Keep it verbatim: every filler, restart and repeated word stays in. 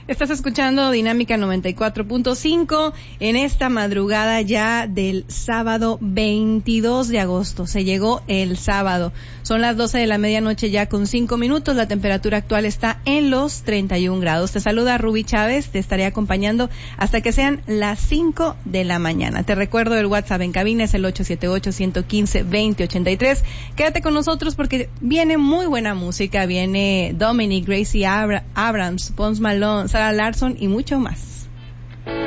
Estás escuchando Dinámica noventa y cuatro punto cinco en esta madrugada ya del sábado veintidós de agosto. Se llegó el sábado. Son las doce de la medianoche ya con cinco minutos. La temperatura actual está en los treinta y un grados. Te saluda Ruby Chávez. Te estaré acompañando hasta que sean las cinco de la mañana. Te recuerdo el WhatsApp en cabina es el ocho siete ocho, uno uno cinco, dos cero ocho tres. Quédate con nosotros porque viene muy buena música. Viene Dominic, Gracie Abra- Abrams, Post Malone, Sarah Larson y mucho más.